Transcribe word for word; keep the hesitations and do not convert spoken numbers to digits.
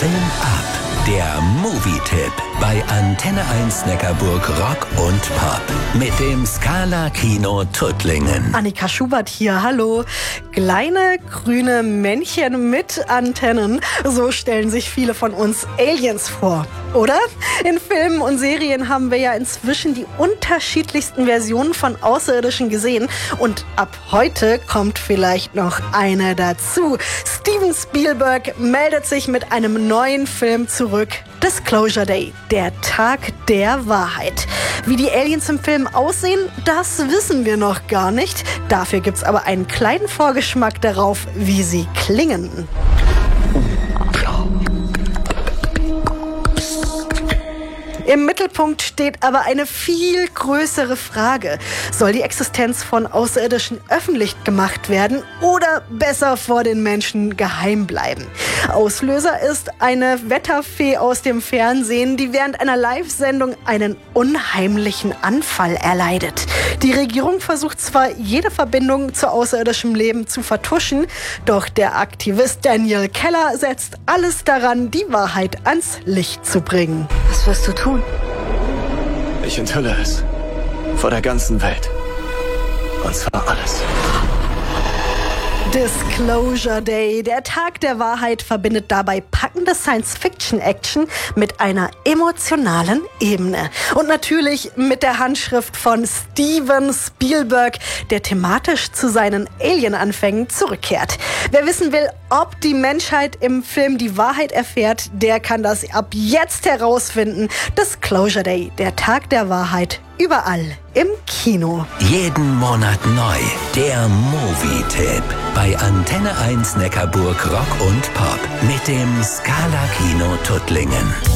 Film ab. Der Movie-Tipp bei Antenne eins Neckarburg Rock und Pop mit dem Scala Kino Tuttlingen. Annika Schubert hier, hallo. Kleine grüne Männchen mit Antennen, so stellen sich viele von uns Aliens vor, oder? In Filmen und Serien haben wir ja inzwischen die unterschiedlichsten Versionen von Außerirdischen gesehen und ab heute kommt vielleicht noch eine dazu. Steven Spielberg meldet sich mit einem neuen Film zurück. Disclosure Day, der Tag der Wahrheit. Wie die Aliens im Film aussehen, das wissen wir noch gar nicht. Dafür gibt's aber einen kleinen Vorgeschmack darauf, wie sie klingen. Im Mittelpunkt steht aber eine viel größere Frage. Soll die Existenz von Außerirdischen öffentlich gemacht werden oder besser vor den Menschen geheim bleiben? Auslöser ist eine Wetterfee aus dem Fernsehen, die während einer Live-Sendung einen unheimlichen Anfall erleidet. Die Regierung versucht zwar, jede Verbindung zu außerirdischem Leben zu vertuschen, doch der Aktivist Daniel Keller setzt alles daran, die Wahrheit ans Licht zu bringen. Was wirst du tun? Ich enthülle es. Vor der ganzen Welt. Und zwar alles. Disclosure Day, der Tag der Wahrheit, verbindet dabei packende Science-Fiction-Action mit einer emotionalen Ebene. Und natürlich mit der Handschrift von Steven Spielberg, der thematisch zu seinen Alien-Anfängen zurückkehrt. Wer wissen will, ob die Menschheit im Film die Wahrheit erfährt, der kann das ab jetzt herausfinden. Disclosure Day, der Tag der Wahrheit, überall im Kino. Jeden Monat neu. Der Movie-Tipp bei Antenne eins Neckarburg Rock und Pop mit dem Scala Kino Tuttlingen.